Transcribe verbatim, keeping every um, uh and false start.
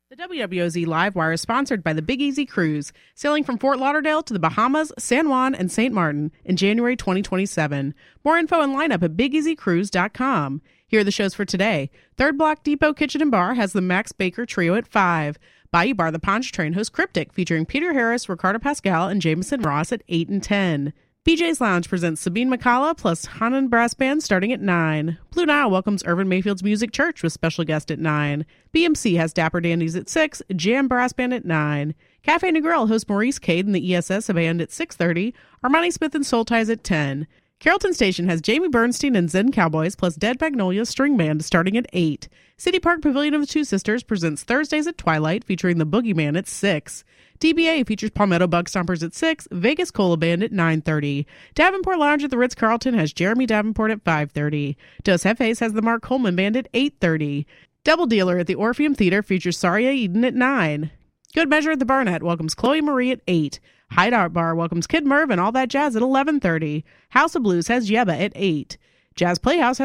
The W W O Z Livewire is sponsored by the Big Easy Cruise, sailing from Fort Lauderdale to the Bahamas, San Juan, and Saint Martin in January twenty twenty-seven. More info and lineup at big easy cruise dot com. Here are the shows for today. Third Block Depot Kitchen and Bar has the Max Baker Trio at five. Bayou Bar The Pontchartrain hosts Cryptic, featuring Peter Harris, Ricardo Pascal, and Jameson Ross at eight and ten. B J's Lounge presents Sabine McCalla plus Hanan Brass Band starting at nine. Blue Nile welcomes Irvin Mayfield's Music Church with special guest at nine. B M C has Dapper Dandies at six, Jam Brass Band at nine. Cafe Negril hosts Maurice Cade and the E S S Band at six thirty. Armani Smith and Soul Ties at ten. Carrollton Station has Jamie Bernstein and Zen Cowboys plus Dead Magnolia String Band starting at eight. City Park Pavilion of the Two Sisters presents Thursdays at Twilight featuring the Boogeyman at six. D B A features Palmetto Bug Stompers at six, Vegas Cola Band at nine thirty. Davenport Lounge at the Ritz-Carlton has Jeremy Davenport at five thirty. Dos Jefes has the Mark Coleman Band at eight thirty. Double Dealer at the Orpheum Theater features Saria Eden at nine. Good Measure at the Barnett welcomes Chloe Marie at eight. Hideout Bar welcomes Kid Merv and All That Jazz at eleven thirty. House of Blues has Yeba at eight. Jazz Playhouse has